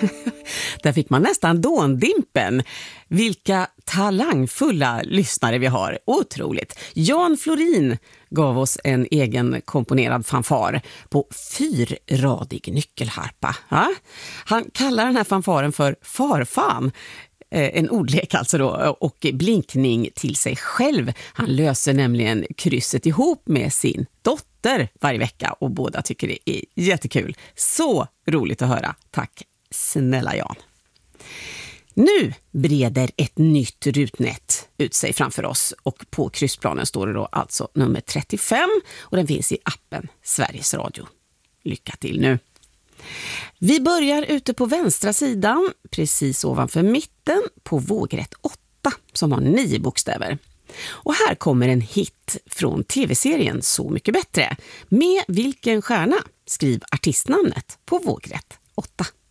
Där fick man nästan dåndimpen. Vilka talangfulla lyssnare vi har. Otroligt. Jan Florin gav oss en egen komponerad fanfar på 4-radig nyckelharpa. Ja? Han kallar den här fanfaren för farfan. En ordlek alltså då, och blinkning till sig själv. Han löser nämligen krysset ihop med sin dotter varje vecka och båda tycker det är jättekul. Så roligt att höra. Tack snälla Jan. Nu breder ett nytt rutnät ut sig framför oss och på kryssplanen står det då alltså nummer 35 och den finns i appen Sveriges Radio. Lycka till nu! Vi börjar ute på vänstra sidan, precis ovanför mitten på vågrätt 8 som har 9 bokstäver. Och här kommer en hit från tv-serien Så mycket bättre. Med vilken stjärna? Skriv artistnamnet på vågrätt 8.